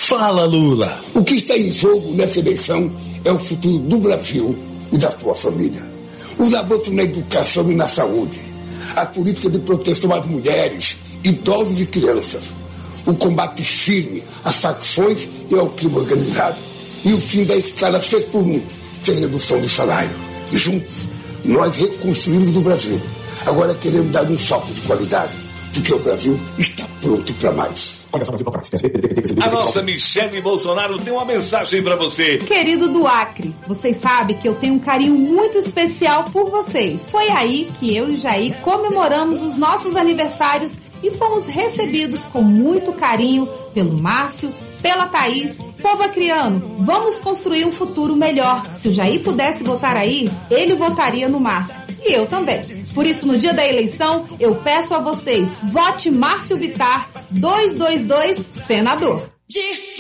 Fala, Lula. O que está em jogo nessa eleição é o futuro do Brasil e da sua família. Os avanços na educação e na saúde, as políticas de proteção às mulheres, idosos e crianças, o combate firme às facções e ao crime organizado e o fim da escala 6x1, sem redução do salário. E juntos, nós reconstruímos o Brasil. Agora queremos dar um salto de qualidade, porque o Brasil está pronto para mais. A nossa Michele Bolsonaro tem uma mensagem para você. Querido do Acre, vocês sabem que eu tenho um carinho muito especial por vocês. Foi aí que eu e Jair comemoramos os nossos aniversários e fomos recebidos com muito carinho pelo Márcio, pela Thaís, povo acriano. Vamos construir um futuro melhor. Se o Jair pudesse votar aí, ele votaria no Márcio. E eu também. Por isso, no dia da eleição, eu peço a vocês, vote Márcio Bittar 222, senador.